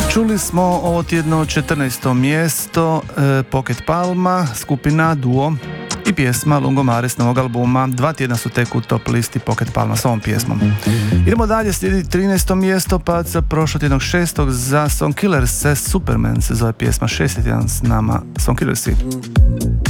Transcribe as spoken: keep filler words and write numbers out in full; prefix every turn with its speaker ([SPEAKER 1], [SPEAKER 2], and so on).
[SPEAKER 1] Čuli smo ovo tjedno četrnaesto mjesto e, Pocket Palma, skupina Duo i pjesma Lungomare s novog albuma. Dva tjedna su tek u top listi Pocket Palma s ovom pjesmom. Idemo dalje, slijedi trinaesto mjesto, pad sa prošlotjednog šestog za Songkillers, Superman se zove pjesma, šesti tjedan s nama Songkillersi.